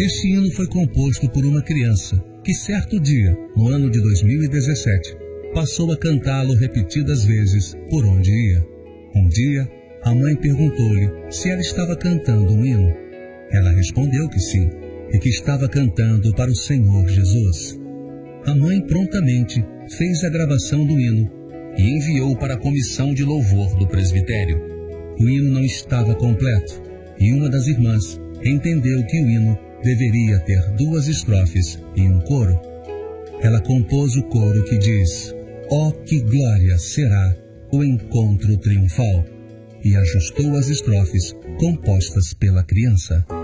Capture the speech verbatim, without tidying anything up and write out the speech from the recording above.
Este hino foi composto por uma criança que certo dia, no ano de dois mil e dezessete, passou a cantá-lo repetidas vezes por onde ia. Um dia, a mãe perguntou-lhe se ela estava cantando um hino. Ela respondeu que sim, e que estava cantando para o Senhor Jesus. A mãe prontamente fez a gravação do hino e enviou para a comissão de louvor do presbitério. O hino não estava completo, e uma das irmãs entendeu que o hino deveria ter duas estrofes e um coro. Ela compôs o coro que diz: "Oh, que glória será o encontro triunfal", e ajustou as estrofes compostas pela criança.